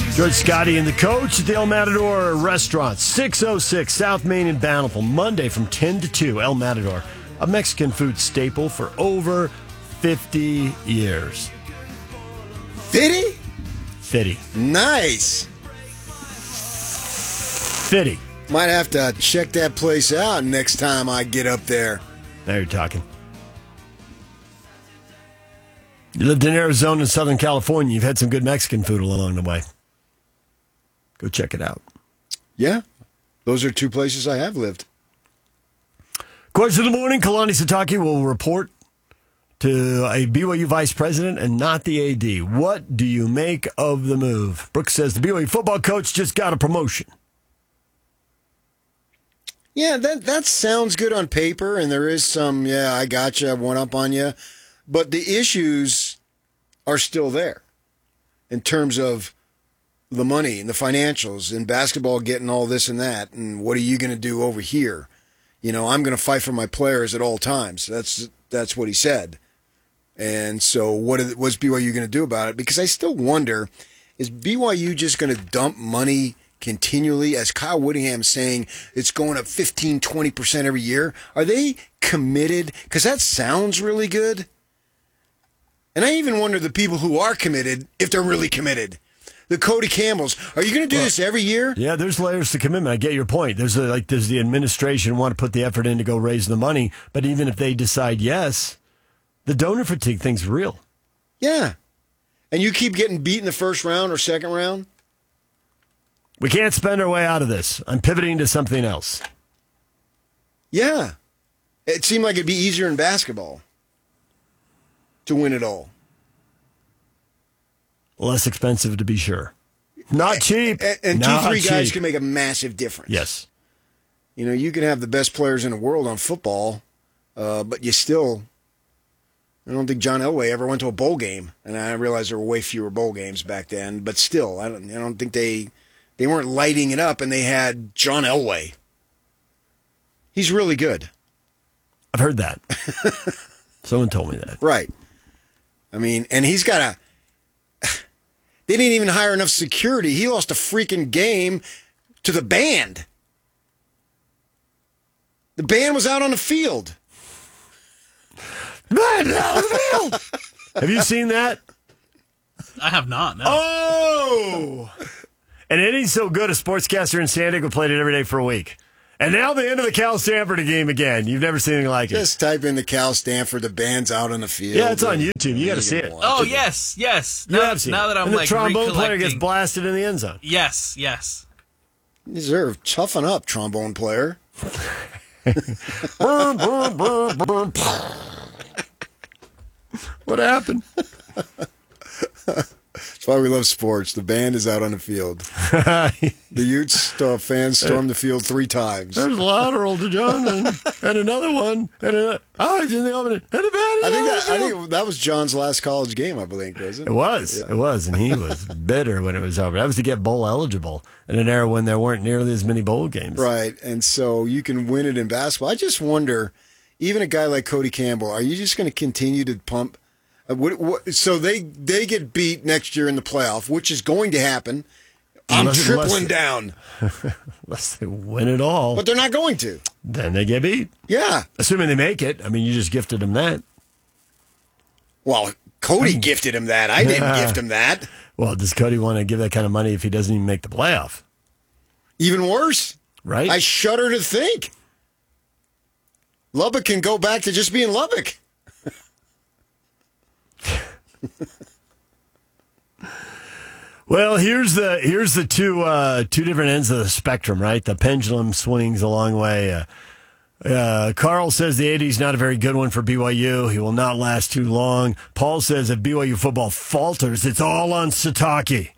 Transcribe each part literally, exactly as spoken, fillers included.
George Scotty and the coach at the El Matador Restaurant, six oh six South Main in Bountiful, Monday from ten to two. El Matador, a Mexican food staple for over fifty years. fifty? fifty. Nice. fifty. Might have to check that place out next time I get up there. Now you're talking. You lived in Arizona and Southern California. You've had some good Mexican food along the way. Go check it out. Yeah. Those are two places I have lived. Question of the morning, Kalani Sitake will report to a B Y U vice president and not the A D. What do you make of the move? Brooks says the B Y U football coach just got a promotion. Yeah, that that sounds good on paper, and there is some, yeah, I got you, I went up on you. But the issues are still there in terms of the money and the financials and basketball getting all this and that, and what are you going to do over here? You know, I'm going to fight for my players at all times. That's that's what he said. And so what is, what's B Y U going to do about it? Because I still wonder, is B Y U just going to dump money continually, as Kyle Whittingham's saying, it's going up fifteen, twenty percent every year? Are they committed? Because that sounds really good. And I even wonder the people who are committed, if they're really committed. The Cody Campbells, are you going to do well, this every year? Yeah, there's layers to commitment. I get your point. There's a, like there's the administration want to put the effort in to go raise the money, but even if they decide yes, the donor fatigue thing's real. Yeah. And you keep getting beat in the first round or second round? We can't spend our way out of this. I'm pivoting to something else. Yeah. It seemed like it'd be easier in basketball to win it all. Less expensive to be sure. Not cheap. And, and Not two, three cheap. guys can make a massive difference. Yes. You know, you can have the best players in the world on football, uh, but you still... I don't think John Elway ever went to a bowl game, and I realize there were way fewer bowl games back then, but still, I don't, I don't think they... They weren't lighting it up, and they had John Elway. He's really good. I've heard that. Someone told me that. Right. I mean, and he's got a... They didn't even hire enough security. He lost a freaking game to the band. The band was out on the field. Man, out on the field. Have you seen that? I have not, no. Oh! And it ain't so good. A sportscaster in San Diego played it every day for a week. And now the end of the Cal Stanford game again. You've never seen anything like it. Just type in the Cal Stanford, the band's out on the field. Yeah, it's on YouTube. You got to see it. Oh, yes, yes. Now, now that I'm and the like trombone player gets blasted in the end zone. Yes, yes. You deserve toughen up, trombone player. What happened? That's why we love sports. The band is out on the field. The Utes uh, fans stormed the field three times. There's a lateral to John and, and another one. And another, oh, he's in the oven. And the band I think that I think that was John's last college game, I believe, wasn't it? It was. Yeah. It was. And he was bitter when it was over. That was to get bowl eligible in an era when there weren't nearly as many bowl games. Right. And so you can win it in basketball. I just wonder, even a guy like Cody Campbell, are you just going to continue to pump? What, what, so they they get beat next year in the playoff, which is going to happen. I'm unless, tripling unless, down. Unless they win it all. But they're not going to. Then they get beat. Yeah. Assuming they make it. I mean, you just gifted them that. Well, Cody I'm, gifted him that. I didn't gift him that. Well, does Cody want to give that kind of money if he doesn't even make the playoff? Even worse. Right? I shudder to think. Lubbock can go back to just being Lubbock. Well, here's the here's the two uh, two different ends of the spectrum, right? The pendulum swings a long way. Uh, uh, Carl says the eighties not a very good one for B Y U. He will not last too long. Paul says if B Y U football falters, it's all on Sitake.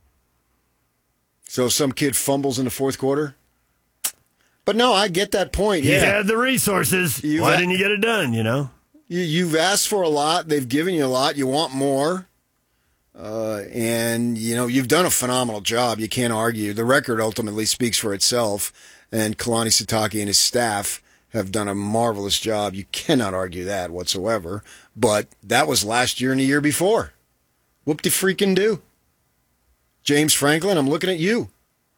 So some kid fumbles in the fourth quarter? But no, I get that point. You yeah. had the resources. You've Why had, didn't you get it done, you know? You, you've asked for a lot. They've given you a lot. You want more. Uh, and, you know, you've done a phenomenal job. You can't argue. The record ultimately speaks for itself. And Kalani Sitake and his staff have done a marvelous job. You cannot argue that whatsoever. But that was last year and the year before. Whoop-de-freaking-do. James Franklin, I'm looking at you.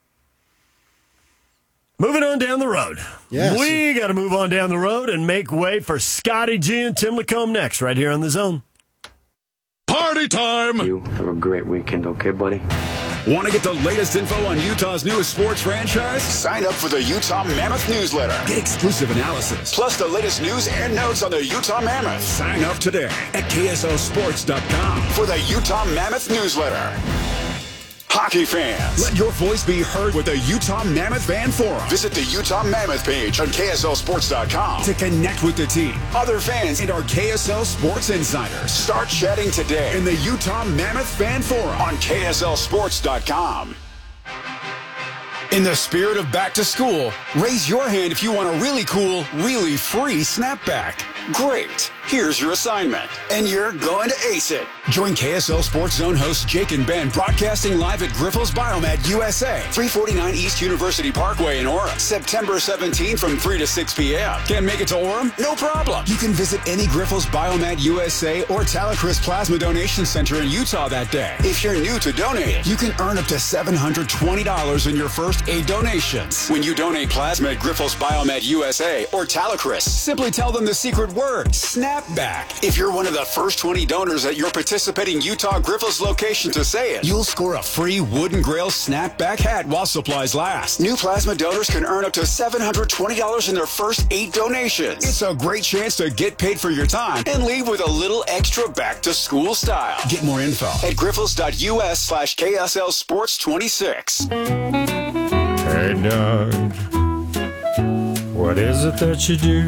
Moving on down the road. Yes. We got to move on down the road and make way for Scotty G and Tim Lacombe next, right here on The Zone. Party time! You have a great weekend, okay, buddy? Want to get the latest info on Utah's newest sports franchise? Sign up for the Utah Mammoth newsletter. Get exclusive analysis. Plus the latest news and notes on the Utah Mammoth. Sign up today at K S L sports dot com For the Utah Mammoth newsletter. Hockey fans, Let your voice be heard with the Utah Mammoth Fan Forum. visit the Utah Mammoth page on K S L sports dot com. To connect with the team, Other fans and our K S L Sports Insiders start chatting today in the Utah Mammoth Fan Forum. on K S L sports dot com. In the spirit of back to school, raise your hand if you want a really cool, really free snapback. Great. Here's your assignment, and you're going to ace it. Join K S L Sports Zone hosts Jake and Ben broadcasting live at Grifols Biomed U S A, three forty-nine East University Parkway in Orem, September seventeenth from three to six p.m. Can't make it to Orem? No problem. You can visit any Grifols Biomed U S A or Talacris Plasma Donation Center in Utah that day. If you're new to donating, you can earn up to seven hundred twenty dollars in your first eight donations. When you donate plasma at Grifols Biomed U S A or Talacris, simply tell them the secret word, snapback. If you're one of the first twenty donors at your participating Utah Grifols location to say it, you'll score a free Wooden Grail snapback hat while supplies last. New plasma donors can earn up to seven hundred twenty dollars in their first eight donations. It's a great chance to get paid for your time and leave with a little extra back to school style. Get more info at grifols.us slash KSL Sports 26. Hey, Doug, what is it that you do?